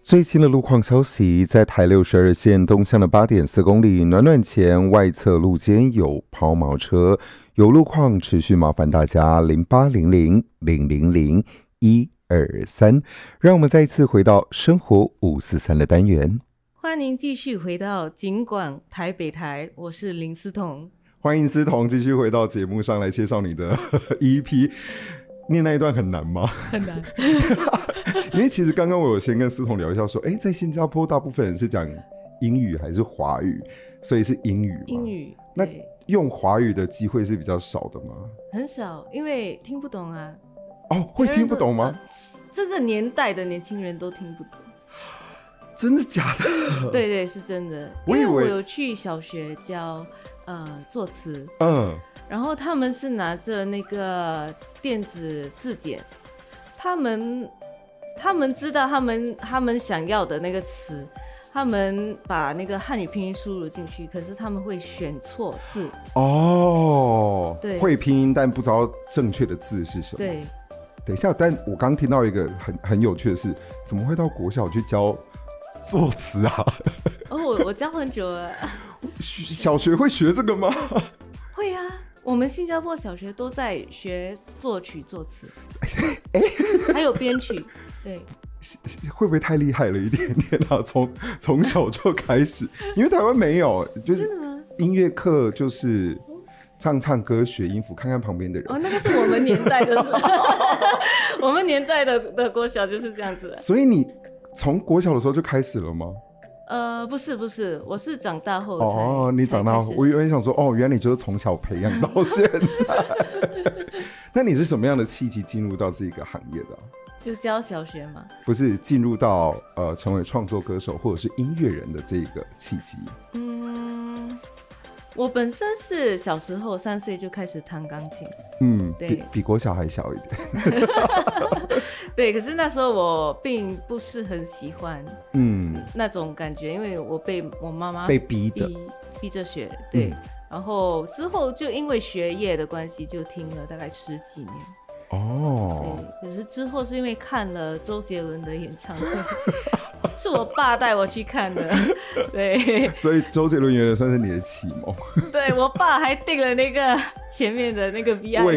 最新的路况消息，在台62线东向的8.4公里暖暖前外侧路肩有抛锚车，有路况持续麻烦大家0800-000-123。让我们再一次回到生活543的单元， 欢迎继续回到警广台北台，我是林思彤。 欢迎思彤继续回到节目上来介绍你的 EP。念那一段很难吗？ 很难。 因为其实刚刚我有先跟思彤聊一下说，在新加坡大部分人是讲英语还是华语，所以是英语嘛。 英语。 那用华语的机会是比较少的吗？ 很少，因为听不懂啊。 哦，会听不懂吗？ 这个年代的年轻人都听不懂。 真的假的？ 对对，是真的。因为我有去小学教作词，然后他们是拿着那个电子字典，他们知道他们想要的那个词，他们把那个汉语拼音输入进去，可是他们会选错字。 哦， 对， 会拼音但不知道正确的字是什么。 对， 等一下，但我刚听到一个很有趣的事，怎么会到国小去教作词啊？ 我教很久了。 小学会学这个吗？ 会啊，我们新加坡小学都在学作曲作词，还有编曲。对， 会不会太厉害了一点点啊？从小就开始，因为台湾没有，就是音乐课就是唱歌学音符，看看旁边的人。 那个是我们年代的我们年代的国小就是这样子的。 所以你从国小的时候就开始了吗？ 不是，我是长大后才你长大后，我原来想说，原来你就是从小培养到现在。那你是什么样的契机进入到这个行业的？ 就教小学嘛？ 不是，进入到成为创作歌手或者是音乐人的这个契机。 我本身是小时候3岁就开始弹钢琴。 对，比国小还小一点。 对，可是那时候我并不是很喜欢那种感觉，因为我被我妈妈逼着学。对，然后之后就因为学业的关系就停了大概10几年。对，可是之后是因为看了周杰伦的演唱会。是我爸带我去看的。对， 所以周杰伦原来算是你的启蒙。 对，我爸还订了那个前面的那个 VIP